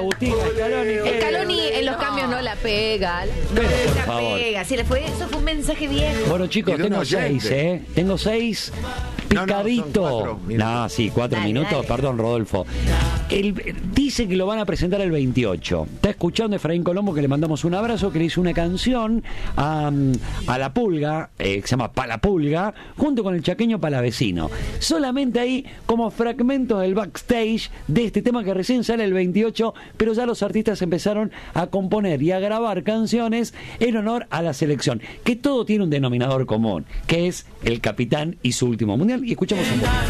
Agustín Scaloni. Scaloni en los cambios no la pega. Pero, por la favor. pega. Eso fue un mensaje viejo. Bueno, chicos, Y de un tengo oyente. 6, Tengo 6. No, Picadito. son 4 minutos. No, sí, 4 Dale, minutos. dale. Perdón, Rodolfo. Dice que lo van a presentar el 28. Está escuchando Efraín Colombo, que le mandamos un abrazo, que le hizo una canción a La Pulga, que se llama Palapulga, junto con el chaqueño Palavecino. Solamente ahí como fragmentos del backstage de este tema que recién sale el 28, pero ya los artistas empezaron a componer y a grabar canciones en honor a la selección, que todo tiene un denominador común, que es el capitán y su último mundial. Y escuchamos un poquito.